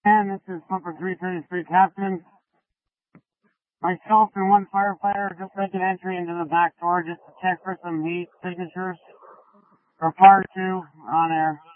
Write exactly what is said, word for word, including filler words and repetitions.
And this is Flipper three thirty-three Captain. Myself and one firefighter just making entry into the back door just to check for some heat signatures. For part two, on air.